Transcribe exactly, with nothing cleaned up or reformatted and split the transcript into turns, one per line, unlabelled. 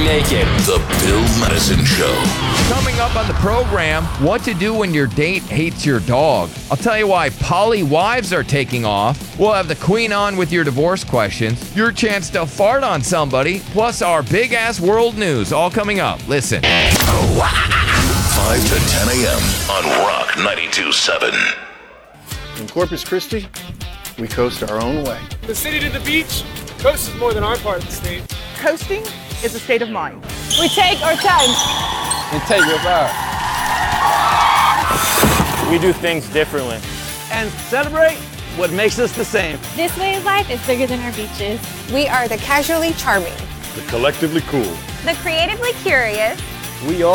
getting naked.
The Bill Madison Show.
Coming up on the program, what to do when your date hates your dog. I'll tell you why poly wives are taking off. We'll have the queen on with your divorce questions, your chance to fart on somebody, plus our big-ass world news, all coming up. Listen.
five to ten a.m. on Rock ninety-two point seven.
In Corpus Christi, we coast our own way.
The city to the beach, coast is more than our part of the state.
Coasting is a state of mind.
We take our time.
And take your power. We do things differently.
And celebrate what makes us the same.
This way of life is bigger than our beaches.
We are the casually charming.
The collectively cool.
The creatively curious.
We all